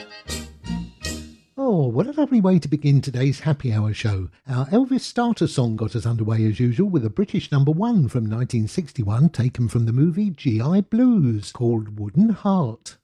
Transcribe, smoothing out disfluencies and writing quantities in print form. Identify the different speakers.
Speaker 1: Oh, what a lovely way to begin today's Happy Hour show. Our Elvis starter song got us underway as usual with a British number one from 1961 taken from the movie G.I. Blues called Wooden Heart.